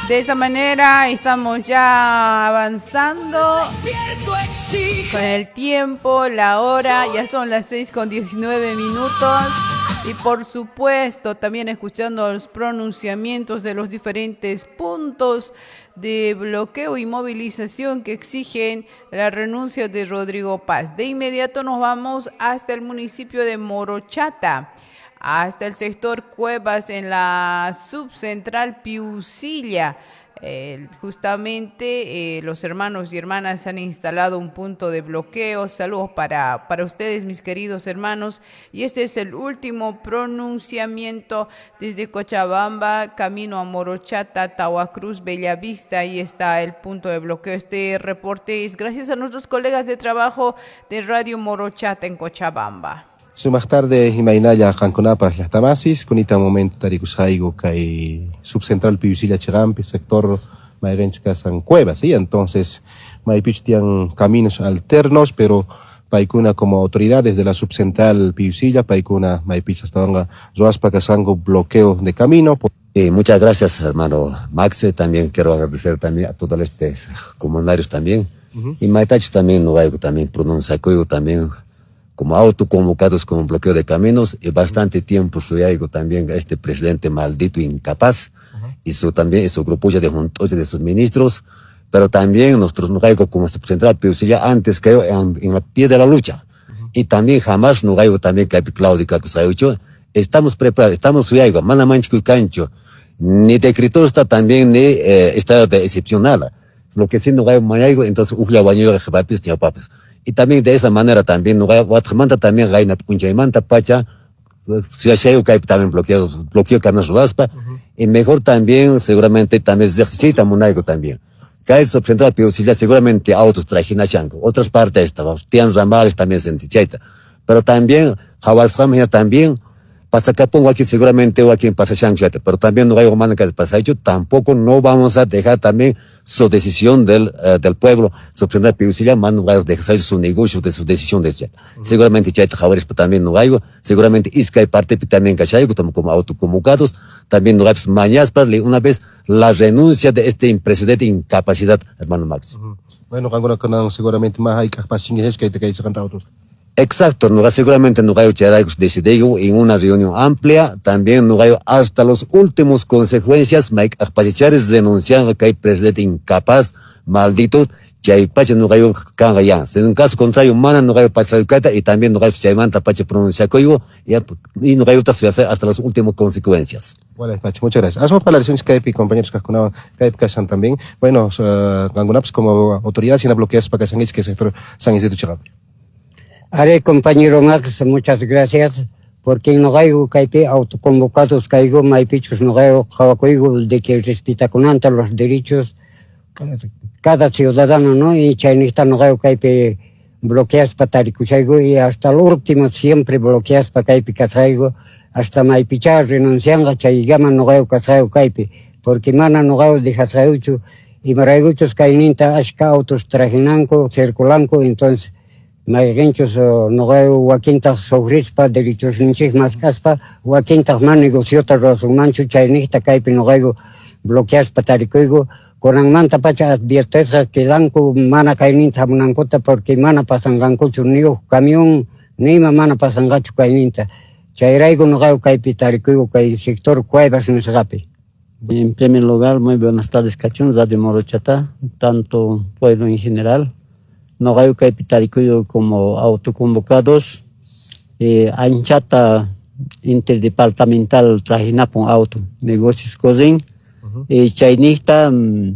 De esta manera estamos ya avanzando con el tiempo, la hora, ya son las 6:19. Y por supuesto también escuchando los pronunciamientos de los diferentes puntos de bloqueo y movilización que exigen la renuncia de Rodrigo Paz. De inmediato nos vamos hasta el municipio de Morochata, hasta el sector Cuevas en la subcentral Piucilla. Justamente los hermanos y hermanas han instalado un punto de bloqueo. Saludos para ustedes, mis queridos hermanos. Y este es el último pronunciamiento desde Cochabamba, camino a Morochata, Tahuacruz, Bellavista. Ahí está el punto de bloqueo. Este reporte es gracias a nuestros colegas de trabajo de Radio Morochata en Cochabamba. Más tarde, Imainaya, Janconapas, las Tamasis, con este momento, Taricusaigo, que subcentral Piucilla Cherampi, sector Mairenchka San Cuevas, ¿sí? Entonces, Maipich tienen caminos alternos, pero Paikuna como autoridad desde la subcentral Piucilla, Paikuna, Maipich hasta donga, Zoaspa Casango, bloqueo de camino. Muchas gracias, hermano Max. También quiero agradecer también a todos los comunarios también. Y Maitach también, no hay también pronuncia, también. Como autoconvocados como bloqueo de caminos, y bastante tiempo suiaigo también a este presidente maldito incapaz, y también su grupo de juntos de sus ministros, pero también nosotros Nugaigo como central Piucilla antes quedó en la pie de la lucha, y también jamás Nugaigo también que Claudio Cacusayucho, estamos preparados, estamos suiaigo, manamanchico y cancho, ni decretó está también ni estado de excepcional, lo que sí Nugaigo Mayaigo, entonces Ujla Baño Jabapis ni Papis. Y también de esa manera también, Guatemala también, Gaina Punchaimanta, Pacha, Ciudad que hay también bloqueo Caminos Vaspa, y mejor también, seguramente también, Zexita Munaigo también. Cae subcentral Piucilla, seguramente autos trajina chango, otras partes estaban, tian ramales también sentichaita. Pero también, Javalsam también, Pasacapón, aquí seguramente, o aquí en Pasachanchate, pero también no hay humana que pasa hecho, tampoco no vamos a dejar también su decisión del pueblo, subcentral Piucilla, no va a dejar su negocio de su decisión de Chat. Seguramente Chaita Javares también no hay, seguramente Isca y parte también Cachaigo, como autoconvocados, también no hay mañana para una vez la renuncia de este impresidente incapacidad, hermano Max. Bueno, seguramente más hay capacidades que te caes cantado otros. Exacto, seguramente no hay decidido en una reunión amplia, también no hay hasta las últimas consecuencias, Mike Akpachichares denunciando que hay presidente incapaz, maldito, Chaipache no hay cangayan. En un caso contrario, mana no hay pasacata y también no hay Chaimanta Pache pronuncia coigo y no hay otras hasta las últimas consecuencias. Bueno, Pache, muchas gracias. Hacemos para las elecciones CAEP, compañeros Cascunao, CAEP Casan también. Bueno, Gangunaps como autoridad sin bloqueos para Casanich, que es sector San Isidro Chirapi. Haré, compañero Max, muchas gracias, porque no hay que autoconvocados caigo, maipichos no hay de que respeta con anta los derechos cada ciudadano, ¿no? Y chainista no hay que bloqueas para Taricusaigo y hasta el último siempre bloqueas para Caipi Casaigo, hasta maipichas renuncian a chaigama no hay Casaigo Caipi, porque mana no hay de Casaiucho y maraiguchos caininta ashka autos trajinanco, circulanco, entonces Maigenchos no hay Joaquintas Sogrispa, derechos ninchis más caspa, Joaquintas más negociota los mancho chainista caipi no hay bloqueas para Taricoigo, con manta pacha advierteja que danco mana caininta munancota porque mana pasan gancocho ni camión ni mana pasan gacho caininta. Chairaigo no hay caipi Taricoigo que el sector Cuevas no se gape. En primer lugar, muy buenas tardes, Cachón, de Morochata, tanto pueblo en general. No hay que Pitaricuyo como autoconvocados, anchata interdepartamental trajinapon auto, negocios cosen, chainista,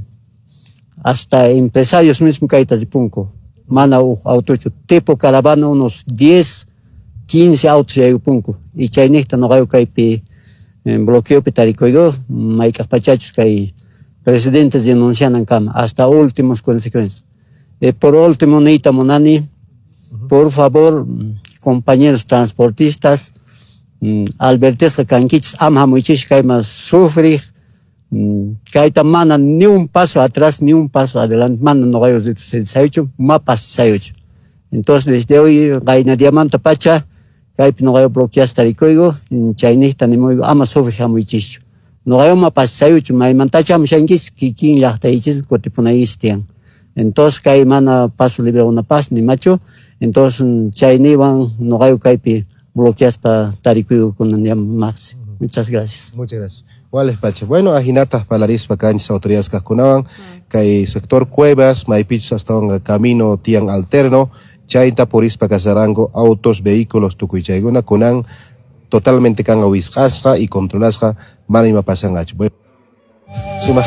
hasta empresarios mismos caitas de punco, mana auto, tipo caravana unos 10, 15 autos de punco, y chainista no hay que bloqueo Pitaricuyo, hay capachachos que hay presidentes denuncian en cama, hasta últimas consecuencias. Por último, Neita Monani, por favor, compañeros transportistas, Albertesca Canquichis, Amha Muichish, Caima sufrir, Caita Mana, ni un paso atrás, ni un paso adelante, Mana no hay hecho, mapas sayucho. Entonces, desde hoy, Gaina Diamanta Pacha, Caip no hay bloquear Taricoigo, Chainista ni muy, Ama sufrir a Muichish. nuqaywan mapasayuchu maymantachamushankis kikin llaqtaychis kutipunaykistian. Entonces kay mana paso libre unapas ni macho, entonces chayniwan nuqayku kaypi bloqueaspa tarikuykukunanya Max. Muchas gracias. Muchas gracias. Wales Pacha. Bueno, ajinatas palarispa canchas autoridades kaskunawan, kay sector Cuevas, Maypichus hasta un camino tian alterno, chaita purispa kasarango autos, vehículos tukuichayguna kunan totalmente kan awisqasqa y controlasqa mana ima pasanqachu.